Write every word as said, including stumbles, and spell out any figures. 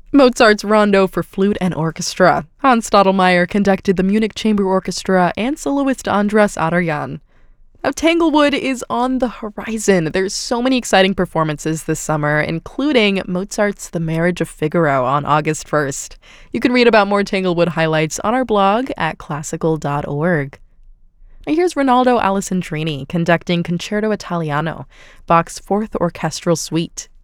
Mozart's Rondo for Flute and Orchestra. Hans Stadelmeier conducted the Munich Chamber Orchestra and soloist Andras Araryan. Now, Tanglewood is on the horizon. There's so many exciting performances this summer, including Mozart's The Marriage of Figaro on August first. You can read about more Tanglewood highlights on our blog at classical dot org. Now here's Rinaldo Alessandrini conducting Concerto Italiano, Bach's Fourth Orchestral Suite.